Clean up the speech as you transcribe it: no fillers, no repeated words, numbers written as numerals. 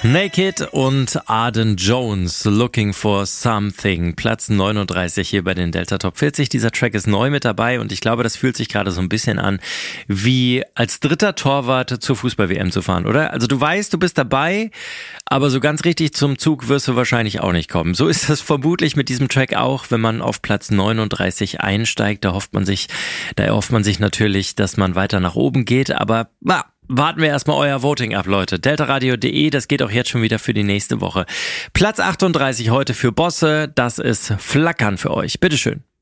Naked und Arden Jones, Looking for Something, Platz 39 hier bei den Delta Top 40. Dieser Track ist neu mit dabei und ich glaube, das fühlt sich gerade so ein bisschen an, wie als dritter Torwart zur Fußball-WM zu fahren, oder? Also du weißt, du bist dabei, aber so ganz richtig zum Zug wirst du wahrscheinlich auch nicht kommen. So ist das vermutlich mit diesem Track auch, wenn man auf Platz 39 einsteigt. Da erhofft man sich natürlich, dass man weiter nach oben geht, aber warten wir erstmal euer Voting ab, Leute. Deltaradio.de, das geht auch jetzt schon wieder für die nächste Woche. Platz 38 heute für Bosse, das ist Flackern für euch. Bitteschön.